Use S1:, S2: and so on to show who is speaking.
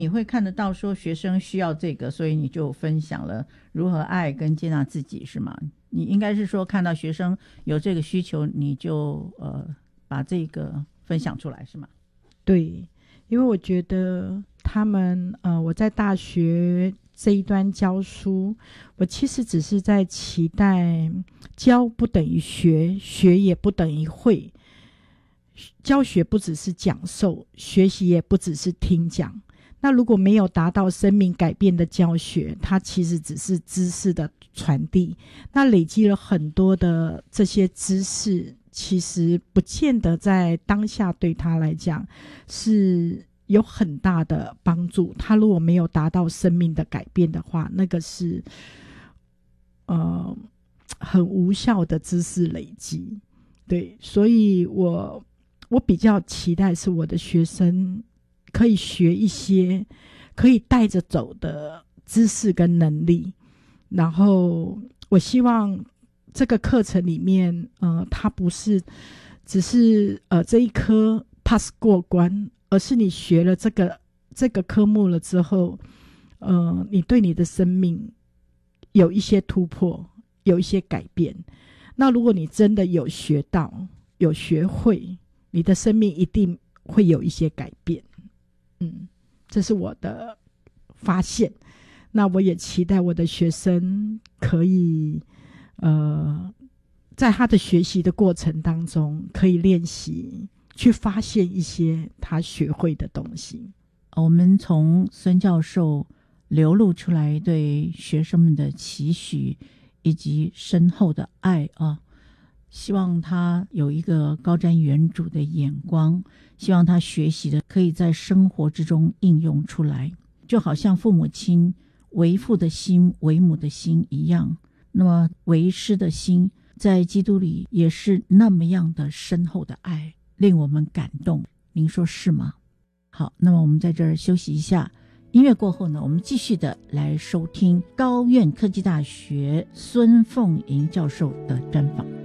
S1: 你会看得到说学生需要这个，所以你就分享了如何爱跟接纳自己，是吗？你应该是说看到学生有这个需求，你就把这个分享出来，是吗？
S2: 对，因为我觉得他们我在大学这一端教书，我其实只是在期待教不等于学，学也不等于会，教学不只是讲授，学习也不只是听讲。那如果没有达到生命改变的教学，它其实只是知识的传递。那累积了很多的这些知识，其实不见得在当下对他来讲是有很大的帮助。他如果没有达到生命的改变的话，那个是很无效的知识累积。对，所以我比较期待是我的学生可以学一些可以带着走的知识跟能力，然后我希望这个课程里面它不是只是这一科 pass 过关，而是你学了这个科目了之后，你对你的生命有一些突破，有一些改变。那如果你真的有学到有学会，你的生命一定会有一些改变。这是我的发现。那我也期待我的学生可以在他的学习的过程当中可以练习去发现一些他学会的东西。
S1: 我们从孙教授流露出来对学生们的期许以及深厚的爱希望他有一个高瞻远瞩的眼光，希望他学习的可以在生活之中应用出来，就好像父母亲为父的心为母的心一样，那么为师的心在基督里也是那么样的深厚的爱，令我们感动。您说是吗？好，那么我们在这儿休息一下，音乐过后呢，我们继续的来收听高苑科技大学孙凤莹教授的专访。